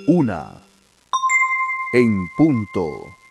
1 en punto.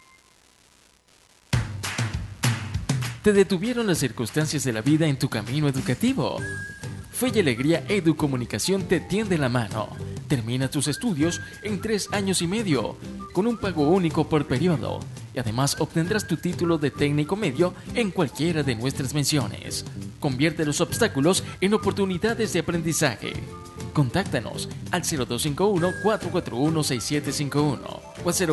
¿Te detuvieron las circunstancias de la vida en tu camino educativo? Fe y Alegría Educomunicación te tiende la mano. Termina tus estudios en 3 años y medio, con un pago único por periodo. Y además obtendrás tu título de técnico medio en cualquiera de nuestras menciones. Convierte los obstáculos en oportunidades de aprendizaje. Contáctanos al 0251-441-6751 o al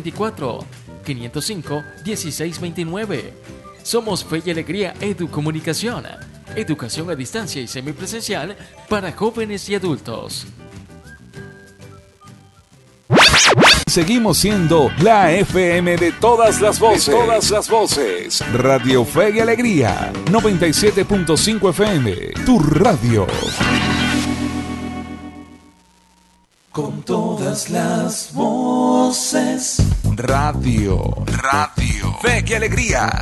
0424-505-1629. Somos Fe y Alegría Educomunicación. Educación a distancia y semipresencial para jóvenes y adultos. Seguimos siendo la FM de todas las voces. Radio Fe y Alegría, 97.5 FM, tu radio. Con todas las voces. Radio. Fe y Alegría,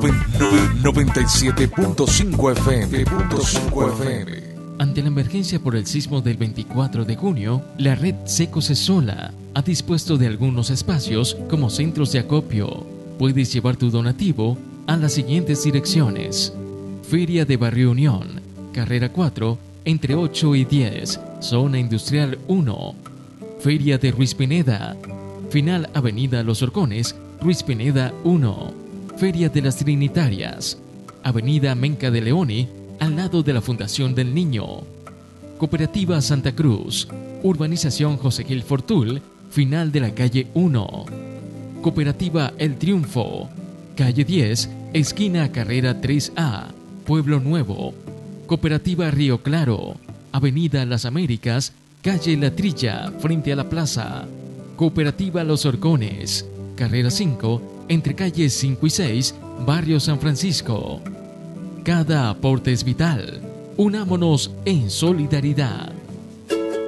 97.5 FM. Ante la emergencia por el sismo del 24 de junio, la red Seco Sesola ha dispuesto de algunos espacios como centros de acopio. Puedes llevar tu donativo a las siguientes direcciones: Feria de Barrio Unión, Carrera 4, entre 8 y 10, Zona Industrial 1. Feria de Ruiz Pineda, Final Avenida Los Horcones, Ruiz Pineda 1. Feria de las Trinitarias, Avenida Menca de Leoni, al lado de la Fundación del Niño. Cooperativa Santa Cruz, Urbanización José Gil Fortul, final de la calle 1. Cooperativa El Triunfo, calle 10, esquina Carrera 3A, Pueblo Nuevo. Cooperativa Río Claro, Avenida Las Américas, calle La Trilla, frente a la plaza. Cooperativa Los Horcones, Carrera 5, entre calles 5 y 6, Barrio San Francisco. Cada aporte es vital. Unámonos en solidaridad.